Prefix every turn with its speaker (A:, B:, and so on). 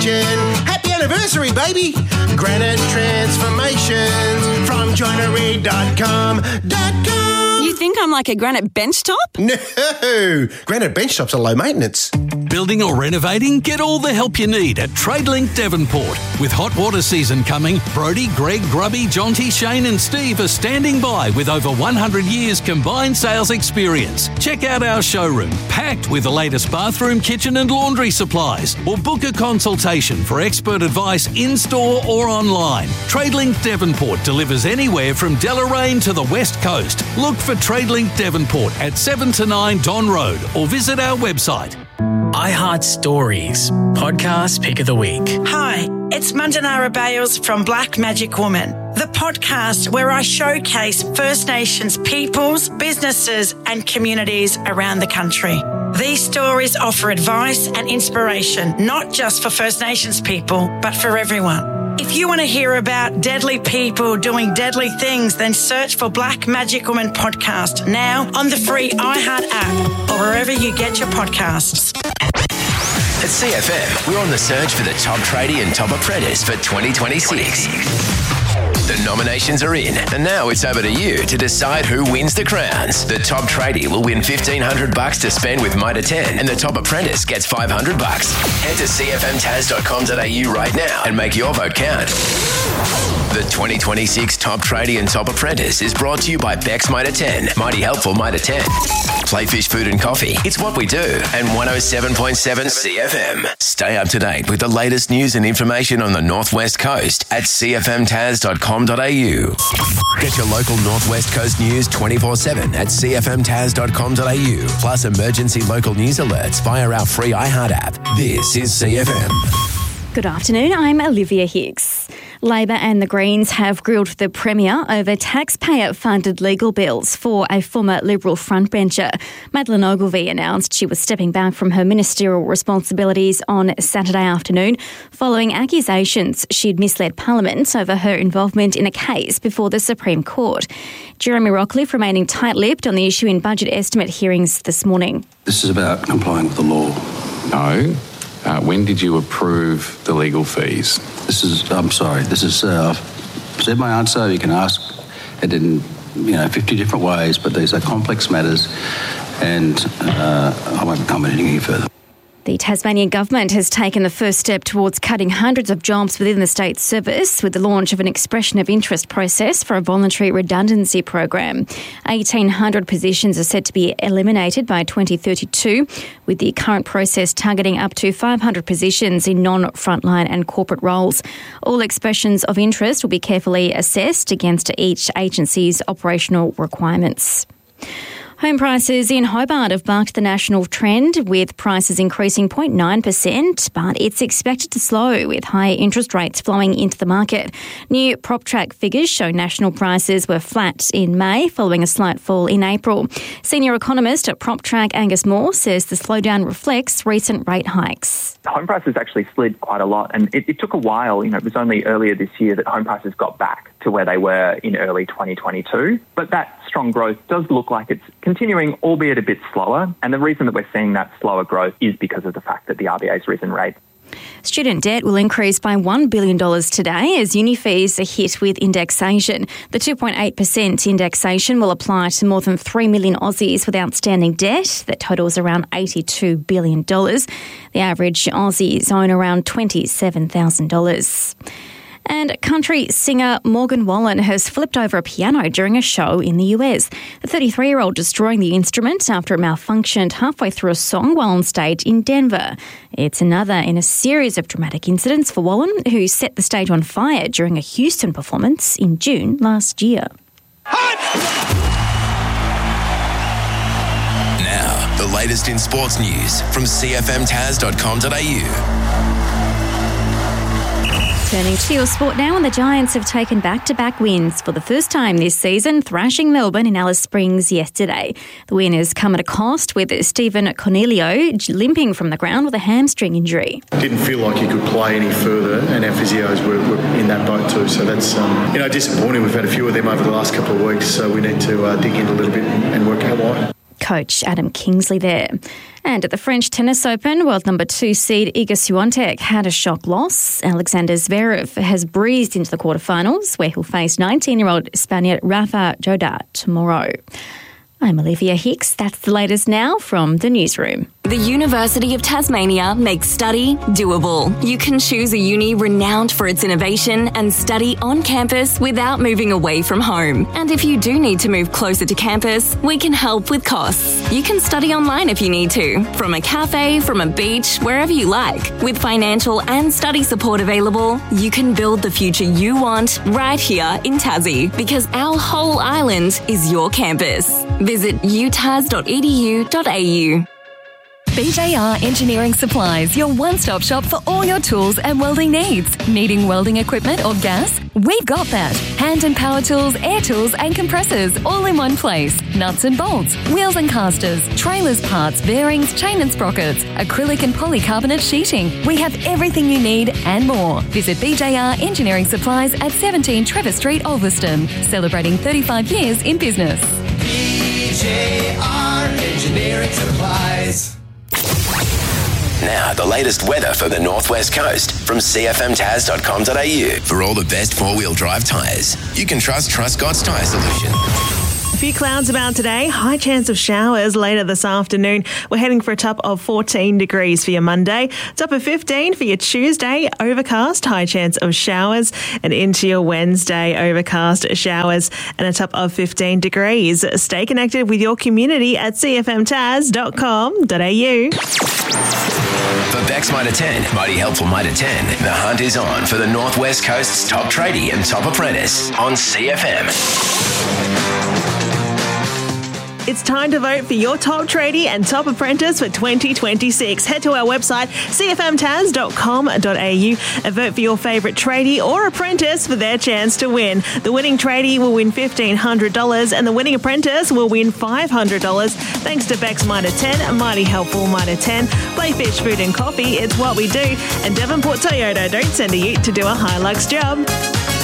A: Transformation. Happy anniversary, baby. Granite Transformations from joinery.com.com.
B: You think I'm like a granite benchtop?
A: No, granite benchtops are low maintenance.
C: Building or renovating? Get all the help you need at TradeLink Devonport. With hot water season coming, Brodie, Greg, Grubby, Jonty, Shane and Steve are standing by with over 100 years combined sales experience. Check out our showroom, packed with the latest bathroom, kitchen and laundry supplies. Or book a consultation for expert advice in-store or online. TradeLink Devonport delivers anywhere from Deloraine to the West Coast. Look for TradeLink Devonport at 7 to 9 Don Road or visit our website.
D: iHeart Stories, podcast pick of the week.
E: Hi, it's Mandanara Bales from Black Magic Woman, the podcast where I showcase First Nations peoples, businesses and communities around the country. These stories offer advice and inspiration, not just for First Nations people, but for everyone. If you want to hear about deadly people doing deadly things, then search for Black Magic Woman podcast now on the free iHeart app or wherever you get your podcasts.
F: At CFM, we're on the search for the top tradie and top apprentice for 2026. The nominations are in, and now it's over to you to decide who wins the crowns. The top tradie will win $1,500 to spend with Mitre 10, and the top apprentice gets $500. Head to cfmtaz.com.au right now and make your vote count. The 2026 Top Tradie and Top Apprentice is brought to you by Beck's Mitre 10, Mighty Helpful Mitre 10, Playfish Food and Coffee, It's What We Do, and 107.7 CFM. Stay up to date with the latest news and information on the Northwest Coast at cfmtaz.com.au. Get your local Northwest Coast news 24/7 at cfmtaz.com.au, plus emergency local news alerts via our free iHeart app. This is CFM.
G: Good afternoon, I'm Olivia Hicks. Labor and the Greens have grilled the Premier over taxpayer-funded legal bills for a former Liberal frontbencher. Madeleine Ogilvie announced she was stepping back from her ministerial responsibilities on Saturday afternoon following accusations she'd misled Parliament over her involvement in a case before the Supreme Court. Jeremy Rockcliffe remaining tight-lipped on the issue in budget estimate hearings this morning.
H: This is about complying with the law.
I: No. When did you approve the legal fees?
H: I've said my answer. You can ask it in 50 different ways, but these are complex matters and I won't be commenting any further.
G: The Tasmanian government has taken the first step towards cutting hundreds of jobs within the state service with the launch of an expression of interest process for a voluntary redundancy program. 1,800 positions are set to be eliminated by 2032, with the current process targeting up to 500 positions in non-frontline and corporate roles. All expressions of interest will be carefully assessed against each agency's operational requirements. Home prices in Hobart have bucked the national trend, with prices increasing 0.9%, but it's expected to slow with higher interest rates flowing into the market. New PropTrack figures show national prices were flat in May, following a slight fall in April. Senior economist at PropTrack, Angus Moore, says the slowdown reflects recent rate hikes.
J: Home prices actually slid quite a lot, and it took a while. It was only earlier this year that home prices got back to where they were in early 2022. But that strong growth does look like it's continuing, albeit a bit slower. And the reason that we're seeing that slower growth is because of the fact that the RBA's risen rates.
G: Student debt will increase by $1 billion today as uni fees are hit with indexation. The 2.8% indexation will apply to more than 3 million Aussies with outstanding debt that totals around $82 billion. The average Aussies own around $27,000. And country singer Morgan Wallen has flipped over a piano during a show in the US. The 33-year-old destroying the instrument after it malfunctioned halfway through a song while on stage in Denver. It's another in a series of dramatic incidents for Wallen, who set the stage on fire during a Houston performance in June last year.
F: Now, the latest in sports news from cfmtaz.com.au.
G: Turning to your sport now, and the Giants have taken back-to-back wins for the first time this season, thrashing Melbourne in Alice Springs yesterday. The win has come at a cost, with Stephen Cornelio limping from the ground with a hamstring injury.
K: Didn't feel like he could play any further, and our physios were in that boat too, so that's disappointing. We've had a few of them over the last couple of weeks, so we need to dig in a little bit and work out why.
G: Coach Adam Kingsley there. And at the French Tennis Open, world number 2 seed Iga Swiatek had a shock loss. Alexander Zverev has breezed into the quarterfinals, where he'll face 19-year-old Spaniard Rafa Nadal tomorrow. I'm Olivia Hicks. That's the latest now from the newsroom.
B: The University of Tasmania makes study doable. You can choose a uni renowned for its innovation and study on campus without moving away from home. And if you do need to move closer to campus, we can help with costs. You can study online if you need to, from a cafe, from a beach, wherever you like. With financial and study support available, you can build the future you want right here in Tassie, because our whole island is your campus. Visit utas.edu.au.
L: BJR Engineering Supplies, your one-stop shop for all your tools and welding needs. Needing welding equipment or gas? We've got that. Hand and power tools, air tools and compressors, all in one place. Nuts and bolts, wheels and casters, trailers parts, bearings, chain and sprockets, acrylic and polycarbonate sheeting. We have everything you need and more. Visit BJR Engineering Supplies at 17 Trevor Street, Ulverston. Celebrating 35 years in business.
F: BJR Engineering Supplies. Now, the latest weather for the Northwest Coast from cfmtaz.com.au. For all the best four-wheel drive tyres, you can trust Truscott's Tyre Solution.
M: A few clouds about today, high chance of showers later this afternoon. We're heading for a top of 14 degrees for your Monday, top of 15 for your Tuesday, overcast, high chance of showers, and into your Wednesday, overcast, showers, and a top of 15 degrees. Stay connected with your community at cfmtaz.com.au.
F: For Bex Mitre 10, Mighty Helpful Mitre 10, the hunt is on for the Northwest Coast's top tradie and top apprentice on CFM.
M: It's time to vote for your top tradie and top apprentice for 2026. Head to our website, cfmtaz.com.au, and vote for your favourite tradie or apprentice for their chance to win. The winning tradie will win $1,500 and the winning apprentice will win $500. Thanks to Bex Mitre 10, Mighty Helpful Mitre 10, Playfish Food and Coffee, it's what we do, and Devonport Toyota, don't send a ute to do a Hilux job.